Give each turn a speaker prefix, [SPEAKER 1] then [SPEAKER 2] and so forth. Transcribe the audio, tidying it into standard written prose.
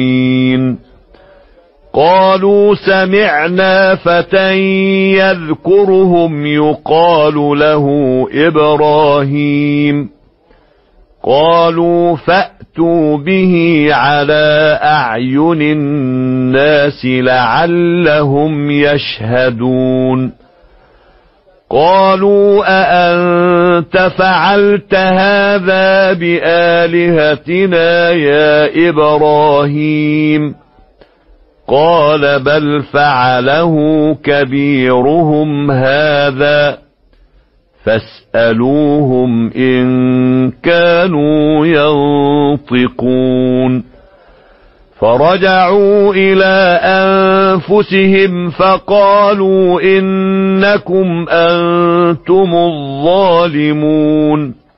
[SPEAKER 1] قالوا سمعنا فتى يذكرهم يقال له إبراهيم. قالوا فأتوا به على أعين الناس لعلهم يشهدون. قالوا أأنت فعلت هذا بآلهتنا يا إبراهيم؟ قال بل فعله كبيرهم هذا فاسألوهم إن كانوا ينطقون. فرجعوا إلى أنفسهم فقالوا إنكم أنتم الظالمون.